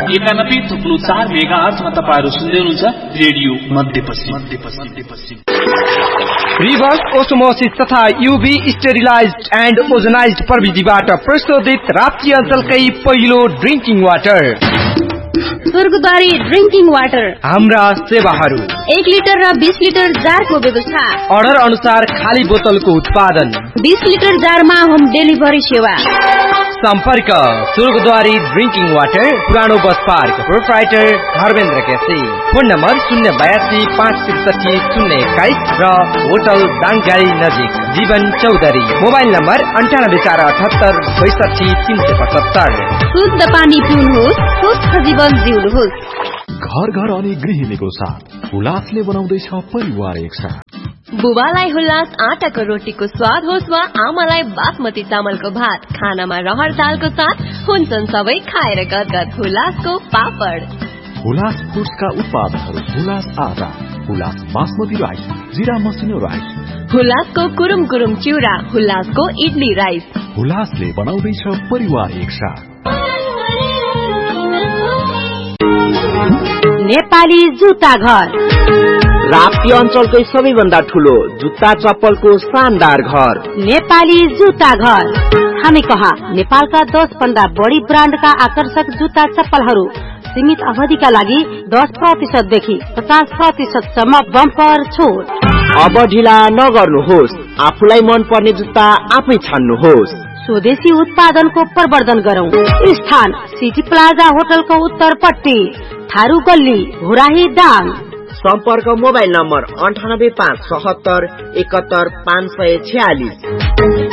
91.4 मेगाहर्जमा तपाईहरु सुन्दै हुनुहुन्छ रेडियो मध्यपश्चिम। रिभर्स ओस्मोसिस तथा यूभी स्टेरिलाइज्ड एन्ड ओजनाइज्ड प्रविधिबाट प्रशोधित राप्ती अञ्चलकै पहिलो ड्रिंकिङ वाटर स्वर्गद्वारी ड्रिंकिङ वाटर। हाम्रा सेवाहरू 1 लिटर र 20 लिटर जारको व्यवस्था। अर्डर अनुसार खाली बोतलको उत्पादन। 20 लिटर जारमा होम डेलिभरी सेवा। सम्पर्क स्वर्गद्वारी ड्रिंकिङ वाटर, पुरानो bus park, proprietor Dharmendra KC. Phone number 082 563 021 र होटल दाङगाडी नजिक जीवन चौधरी। Mobile number 9848 62 375। शुद्ध पानी पिउनुहोस्, स्वस्थ जीवन जिउनुहोस्। घर घर अनि गृहिणीको साथ हुलासले बनाउँदैछ परिवार एकसाथ। बुबालाई हुल्लास आटाको रोटीको स्वाद होस् वा आमालाई बासमती चामलको भात, खानामा रहर दालको साथ हुन्छन् सबै खाएर गदगद हुल्लासको पापड। हुलास फुड्सका उत्पादनहरू हुलास आटा, हुलास बासमती राइस, जिरा मसिनो राइस, हुल्लासको कुरुम कुरुम चिउरा, हुल्लासको इडली राइस। हुलासले बनाउँदैछ परिवार एकसाथ। नेपाली जुत्ता घर, राप्ती अञ्चलकै सबैभन्दा ठूलो जुत्ता चप्पलको शानदार घर नेपाली जुत्ता घर। हामी कहाँ नेपालका 10 भन्दा बढी ब्रान्डका आकर्षक जुत्ता चप्पलहरू सीमित अवधिका लागि 10% देखि 50% सम्म बम्पर छुट। अब ढिला नगर्नुहोस्, आफूलाई मन पर्ने जुत्ता आफै छान्नुहोस्। स्वदेशी उत्पादनको प्रवर्धन गरौं। स्थान सिटी प्लाजा होटलको उत्तरपट्टि, थारू गल्ली, घुराही दाङ। सम्पर्क मोबाइल नम्बर 98 5 77 71 546।